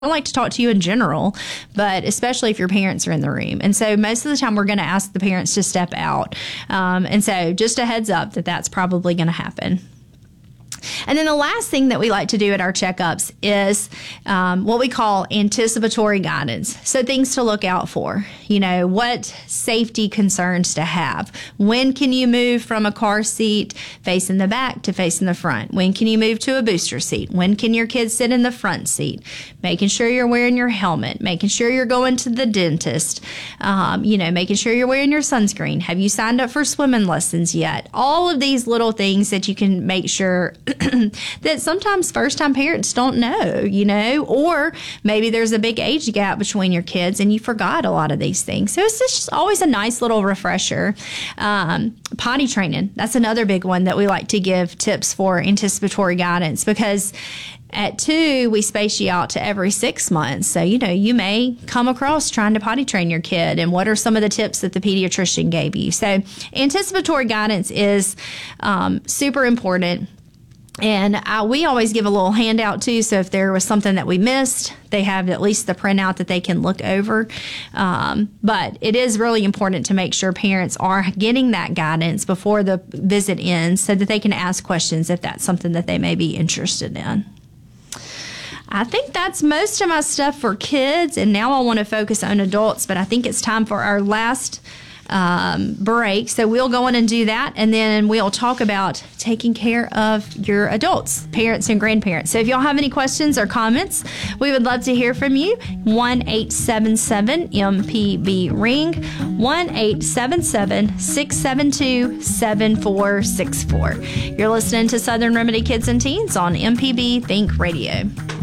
I like to talk to you in general, but especially if your parents are in the room. And so most of the time we're going to ask the parents to step out. And so just a heads up that that's probably going to happen. And then the last thing that we like to do at our checkups is what we call anticipatory guidance. So things to look out for, what safety concerns to have. When can you move from a car seat facing the back to facing the front? When can you move to a booster seat? When can your kids sit in the front seat? Making sure you're wearing your helmet, making sure you're going to the dentist, making sure you're wearing your sunscreen. Have you signed up for swimming lessons yet? All of these little things that you can make sure that sometimes first-time parents don't know, or maybe there's a big age gap between your kids and you forgot a lot of these things. So it's just always a nice little refresher. Potty training, that's another big one that we like to give tips for anticipatory guidance, because at 2, we space you out to every 6 months. So, you may come across trying to potty train your kid, and what are some of the tips that the pediatrician gave you? So anticipatory guidance is super important. And we always give a little handout too. So if there was something that we missed, they have at least the printout that they can look over. But it is really important to make sure parents are getting that guidance before the visit ends so that they can ask questions if that's something that they may be interested in. I think that's most of my stuff for kids. And now I want to focus on adults, but I think it's time for our last break. So we'll go in and do that, and then we'll talk about taking care of your adults, parents and grandparents. So if y'all have any questions or comments, we would love to hear from you. 1-877-MPB-RING, 1-877-672-7464. You're listening to Southern Remedy Kids and Teens on MPB Think Radio.